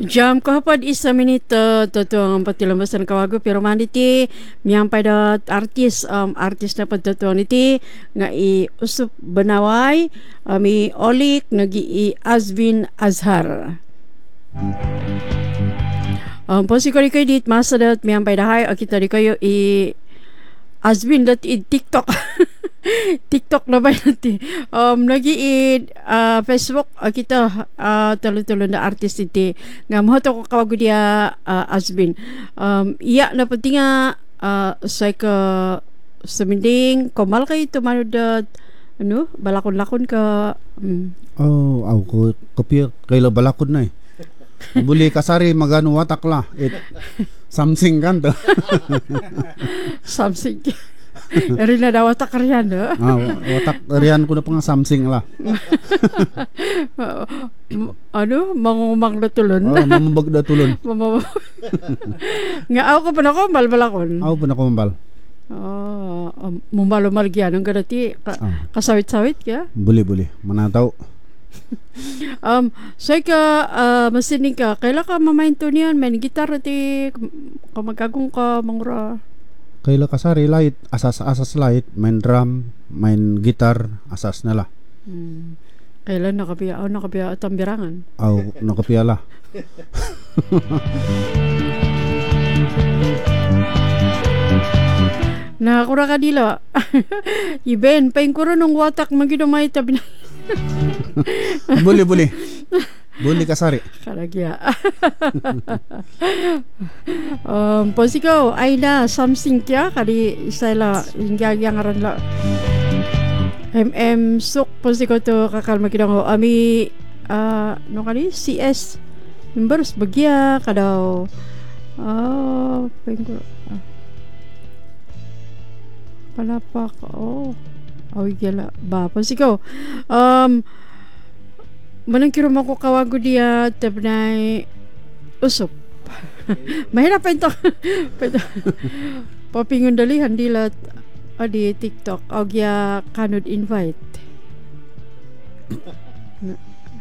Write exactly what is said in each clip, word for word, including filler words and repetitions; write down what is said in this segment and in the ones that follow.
Jam kahapad isa minute totoo ang patilambasan kawago pero maniti miyang pada artis um, artis na pagtotoo niti nga i usup banaway ami olik nagi i Azvin Azhar. Um, posi ko kayo dit masadat miyang pada hay kita di kayo i Azvin dat i TikTok. TikTok na ba natin? Um, nagi uh, Facebook uh, kita uh, talo-talo na artist iti nga moto ko kawago dia uh, Azvin. Um, iya na pati nga uh, say ka saminding komal kayo tumano da ano balakon-lakon ka um. Oh, aw ko kopya kayla balakon na eh. Buli kasari magano watak la. It something kan to. Something. Eri na daw watak riyan no? Ah, watak riyan ko na pa nga something la. Ano? Mangumang na tulon? Oh, mamabag na tulon. Nga ako pa na ko, balbalakon. Ako pa na kumambal. Oh, um, mumbalo-mal gyan. Ang ganati, ka, Ah. kasawit-sawit kaya? Buli-buli. Manataw. Um, so ka, uh, masining ka, kailan ka mamainto niyan? May gitar ti, kumagagong ka, mangura. Kayla kasari light, asas-asas light, main drum, main gitar, asas na la. Hmm. Kailan nakabiya? Oh, nakabiya at tambirangan. Aw nakapiyala. Nakakura ka dilo. Iben, paing kuro nung watak magidumay tabi na. Buli-buli. Buli kasari. Kalagya. um, posiko, ay na, something kya, kali isayla, hingyagyangaran la. M M Suk, posiko to, kakal magidang ho, ami, uh, no kali, C S, members, bagya, kadaw, ah, pengko, ah. Palapak, oh, oh, gila, ba, posiko, um, manang kiro mo ko kawago dia tabnay usop. Mahirap pa ito. Papingon dalihan dilat adi TikTok agya kanod invite. Na,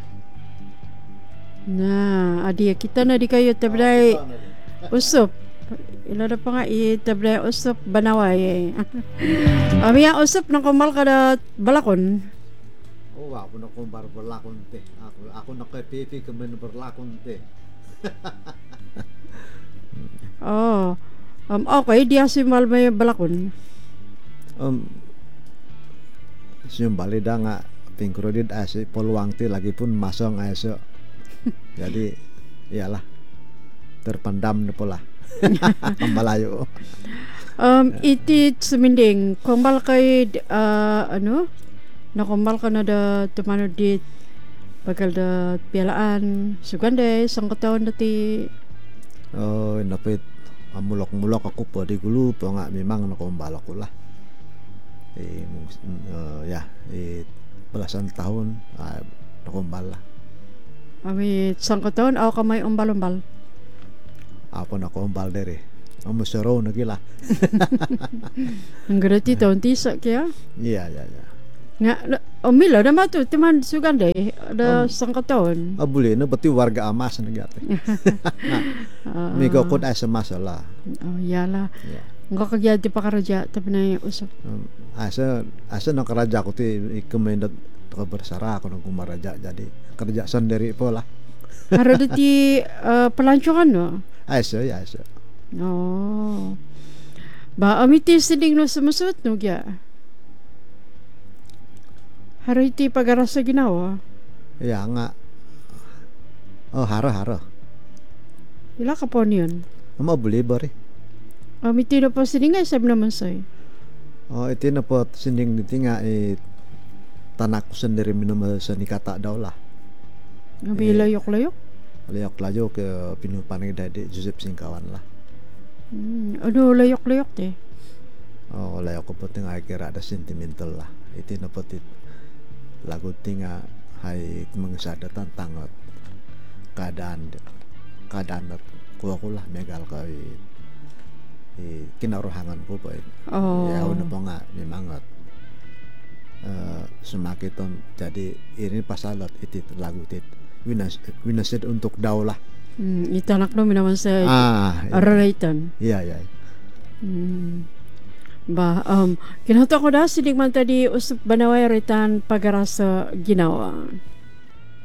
na adi kita na di kayo tabnay usop. Ila na pa nga itabnay usop banaway. Ami ang usop nang kumal kada balakon. Oh, ako na kung bar berlakon teh. Ako ako na kay pipi kemen berlakon teh. Oh. Um okay, dia si mal may balakon. Um Siyong balida nga pingkrodid as peluang ti lagi pun masong aso. Jadi iyalah terpendam na pula. Pambalayo. Um iti suminding kumbal kay uh, ano nakumbal ka na da tumano dit bagal da pialaan sugande sang kataon dati. Oh, napit amulok-mulok ako po di gulo po nga memang nakumbal ko lah. Eh uh, ya, eh belasan tahun uh, nakumbal lah. Ami sang kataon aw kamay umbal-umbal. Ako nakumbal dere. Amo sero nagila. Ang grati taon tisa kaya. Iya, iya, iya. Nga umila na mato timan sugande da Um, sang kataon. Abuli na bati warga amas na gati. Uh, May gakod ay sa masala. oh yala. Yeah. Nga kagya di pa karaja tapi na usap. Um, asa asa nang karaja ko ti ikumendat ka bersara ako nang kumaraja jadi kerja sendiri po lah. Haro dati uh, pelancongan no. Asa ya asa. Oh. Ba amiti sining no sumusut no gya. Haro iti pagaras sa ginawa. Ya nga. Oh haro haro. Ila ka po niyon. Amo buli bari. Amiti na po siningay sab naman say. Oh iti na po sinding niti nga eh tanak ko sendiri minum sa nikata daw lah. Abi layok-layok. Layok layo ke pinupanay dadi Joseph Singkawan lah. Hmm, ano layok-layok te? Oh layok ko po tinga kira ada sentimental lah. Iti na po tit lagu tinga hay mengsadatan tangot keadaan keadaan kuha ko lah megal kay eh, kinaruhangan ko po Oh. ya una po nga mimangot uh, sumakiton jadi ini pasalat itit lagu tit winas winasid untuk daw lah Hmm, itanak no minaman sa Ah, araraitan. iya iya. Hmm. Ba, um, kinato ko da sinig man tadi usap banaway ritan pagara sa ginawa.